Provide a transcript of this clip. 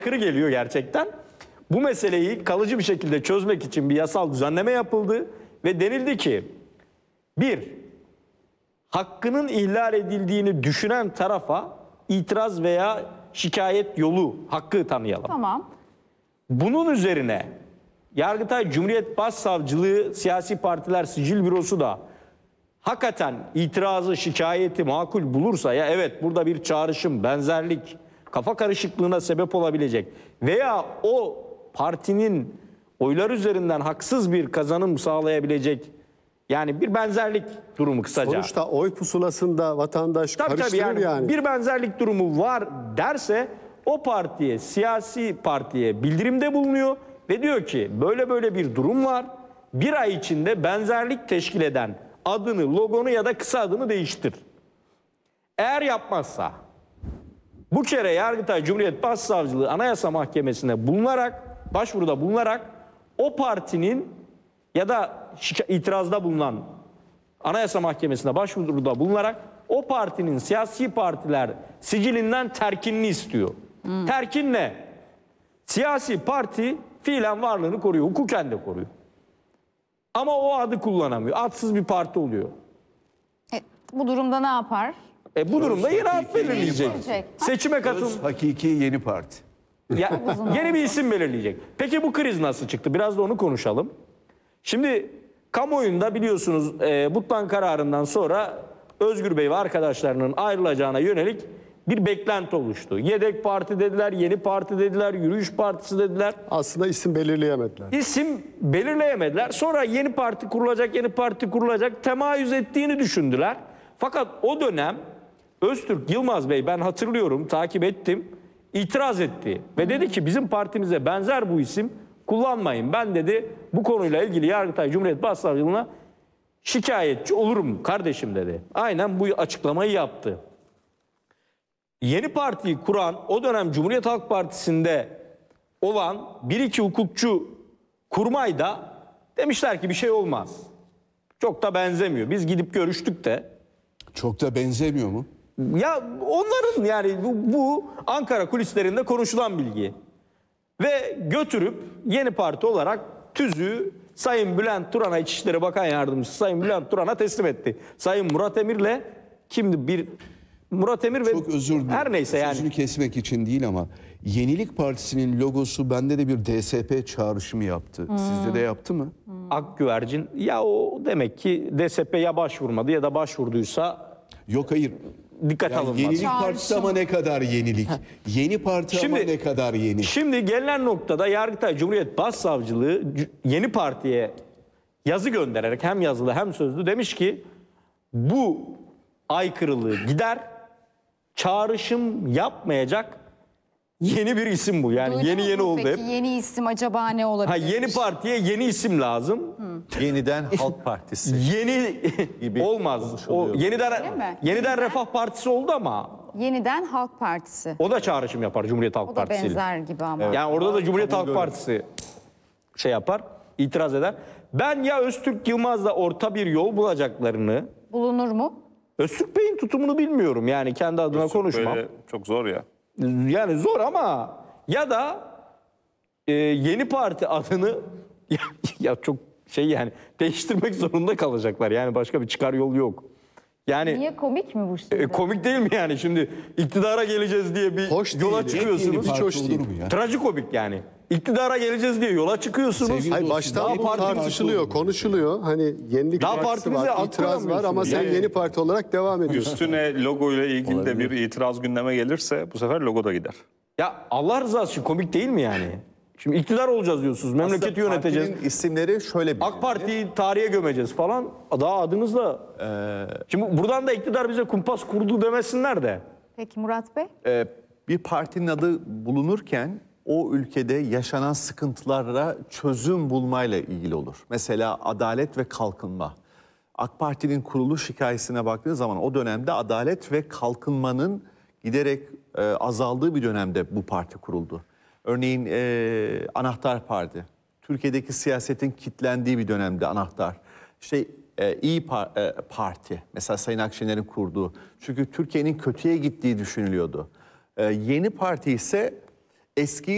aykırı geliyor gerçekten. Bu meseleyi kalıcı bir şekilde çözmek için bir yasal düzenleme yapıldı ve denildi ki, bir, hakkının ihlal edildiğini düşünen tarafa itiraz veya şikayet yolu hakkı tanıyalım. Tamam. Bunun üzerine Yargıtay Cumhuriyet Başsavcılığı Siyasi Partiler Sicil Bürosu da hakikaten itirazı, şikayeti makul bulursa, ya evet burada bir çağrışım, benzerlik, kafa karışıklığına sebep olabilecek veya o partinin oylar üzerinden haksız bir kazanım sağlayabilecek, yani bir benzerlik durumu kısaca. Sonuçta oy pusulasında vatandaş karıştırır yani. Bir benzerlik durumu var derse o partiye, siyasi partiye bildirimde bulunuyor ve diyor ki böyle böyle bir durum var. Bir ay içinde benzerlik teşkil eden adını, logonu ya da kısa adını değiştir. Eğer yapmazsa bu kere Yargıtay Cumhuriyet Başsavcılığı Anayasa Mahkemesi'ne başvuruda bulunarak o partinin ya da itirazda bulunan Anayasa Mahkemesi'ne başvuruda bulunarak o partinin siyasi partiler sicilinden terkinini istiyor. Terkin ne? Siyasi parti fiilen varlığını koruyor, hukuken de koruyor. Ama o adı kullanamıyor. Adsız bir parti oluyor. Bu durumda ne yapar? Bu durumda yeni ad belirleyecek. Seçime Hakiki yeni parti. Yeni bir isim belirleyecek. Peki bu kriz nasıl çıktı? Biraz da onu konuşalım. Şimdi kamuoyunda biliyorsunuz Butlan kararından sonra Özgür Bey ve arkadaşlarının ayrılacağına yönelik bir beklenti oluştu. Yedek parti dediler, yeni parti dediler, yürüyüş partisi dediler. Aslında isim belirleyemediler. İsim belirleyemediler. Sonra yeni parti kurulacak temayüz ettiğini düşündüler. Fakat o dönem Öztürk Yılmaz Bey, ben hatırlıyorum, takip ettim, itiraz etti. Ve dedi ki bizim partimize benzer bu isim kullanmayın. Ben dedi bu konuyla ilgili Yargıtay Cumhuriyet Başsavcılığına şikayetçi olurum kardeşim dedi. Aynen bu açıklamayı yaptı. Yeni partiyi kuran, o dönem Cumhuriyet Halk Partisi'nde olan bir iki hukukçu kurmay da demişler ki bir şey olmaz. Çok da benzemiyor. Biz gidip görüştük de. Çok da benzemiyor mu? Ya onların, yani bu Ankara kulislerinde konuşulan bilgi. Ve götürüp yeni parti olarak tüzüğü Sayın Bülent Turan'a, İçişleri Bakan Yardımcısı Sayın Bülent Turan'a teslim etti. Sayın Murat Emir'le Murat Emir ve Çok özür dilerim. her neyse yani. Sözünü kesmek için değil ama Yenilik Partisi'nin logosu bende de bir DSP çağrışımı yaptı. Sizde de yaptı mı? Akgüvercin, ya o demek ki DSP'ye başvurmadı ya da başvurduysa Yok, hayır. dikkat Yani alınmadı. Yenilik Partisi ama ne kadar yenilik. Yeni parti ama ne kadar yeni. Şimdi gelinen noktada Yargıtay Cumhuriyet Başsavcılığı yeni partiye yazı göndererek hem yazılı hem sözlü demiş ki bu aykırılığı gider, çağrışım yapmayacak yeni bir isim bu. Yani Duydunuz yeni mu oldu hep. peki yeni isim acaba ne olabilir? Yeni partiye yeni isim lazım. Yeniden Halk Partisi. Yeni gibi olmaz. O konuşuluyor. yeniden Refah Partisi oldu ama Yeniden Halk Partisi. o da çağrışım yapar Cumhuriyet Halk O da Partisi. benzer gibi ama. Yani orada da Cumhuriyet Halk Partisi şey yapar, itiraz eder. Ben ya Öztürk Yılmaz'la orta bir yol bulacaklarını, Bulunur mu? Öztürk Bey'in tutumunu bilmiyorum yani, kendi adına konuşmam. Böyle çok zor ya. Yani zor ama ya da yeni parti adını ya çok yani değiştirmek zorunda kalacaklar. Yani başka bir çıkar yol yok. Yani Niye, komik mi bu şimdi? komik değil mi yani, şimdi iktidara geleceğiz diye bir Hoş değil yola ya. Yeni çıkıyorsunuz. parti hoş olur değil. mu ya? Trajikomik yani. İktidara geleceğiz diye yola çıkıyorsunuz. Sevgili Hayır, dostum, baştan daha bu parti tartışılıyor, olur mu? konuşuluyor. Hani Yenilik Daha Partisi partimize var, ad itiraz var ama koyamıyorsunuz. sen Yani- yeni parti olarak devam ediyorsun. Üstüne logo ile ilgili de bir itiraz gündeme gelirse bu sefer logo da gider. Ya Allah rızası için komik değil mi yani? Şimdi iktidar olacağız diyorsunuz, memleketi Aslında yöneteceğiz. partinin isimleri şöyle bir. AK Parti'yi tarihe gömeceğiz falan. Daha adınızla. Şimdi buradan da iktidar bize kumpas kurdu demesinler de. Peki Murat Bey? Bir partinin adı bulunurken o ülkede yaşanan sıkıntılara çözüm bulmayla ilgili olur. Mesela Adalet ve Kalkınma. AK Parti'nin kuruluş hikayesine baktığınız zaman o dönemde Adalet ve Kalkınma'nın giderek azaldığı bir dönemde bu parti kuruldu. Örneğin Anahtar Parti. Türkiye'deki siyasetin kitlendiği bir dönemde Anahtar. İyi Parti. Mesela Sayın Akşener'in kurduğu. Çünkü Türkiye'nin kötüye gittiği düşünülüyordu. Yeni Parti ise eski